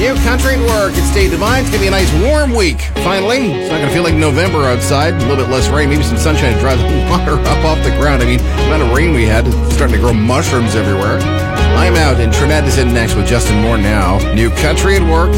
New Country at Work. It's Dave Devine. It's going to be a nice warm week. Finally, it's not going to feel like November outside. A little bit less rain, maybe some sunshine to dry the water up off the ground. I mean, the amount of rain we had, it's starting to grow mushrooms everywhere. I'm out, and Trinette is in next with Justin Moore now. New Country at Work.